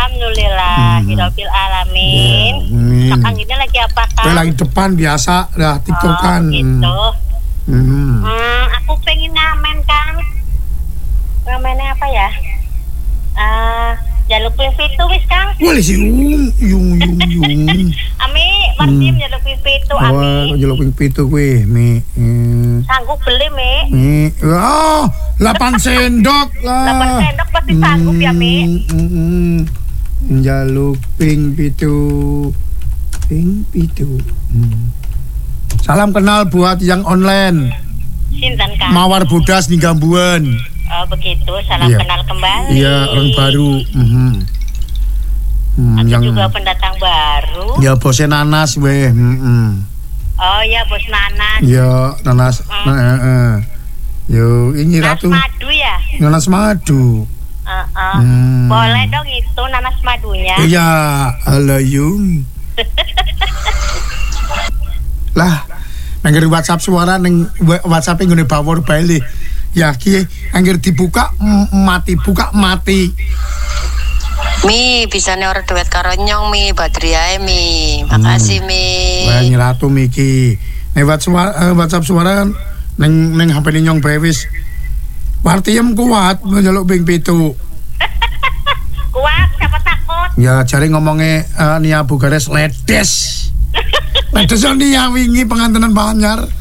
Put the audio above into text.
Alhamdulillah, Hirobil alamin. Kakang ini lagi apa, Kang? Lagi depan biasa, dah tiktokan. Gitu. Aku pengen ngamen, Kang. Ngamennya apa ya? Jaluk pitu wis, Kang. Boleh sih, yung. Ami, Martim jaluk pitu, Ami. Jaluk pitu kuwi, Mi. Sanggup beli, Mi. Mi. 8 sendok lah. 8 sendok pasti sanggup ya, Mi. Jaluk ping pitu. Salam kenal buat yang online. Sinten, Kang? Mawar Bodas di Gambuan. Oh begitu, salam kenal kembali. Iya, orang baru. Aku juga pendatang baru. Ya bosnya Nanas weh. Oh ya bos Nanas. Ya Nanas. Yo ini Ratu. Nanas madu ya. Nanas madu. Boleh dong itu nanas madunya. Iya, alayung. Lah, nangger WhatsApp suara neng WhatsApp nggone bawor bae. Ya ki angger dibuka mati, buka mati. Mi, bisa nih orang duet karo nyong Mi, Badriae Mi. Makasih Mi. Wah, Ratu Miki. WhatsApp suara neng HP nyong bae wis. Partiem kuat njaluk ping 7. Kuat, siapa takut? Ya jare ngomongnya Nia Bugares ledes. Ledes Nia wingi pengantenan Pak Anyar.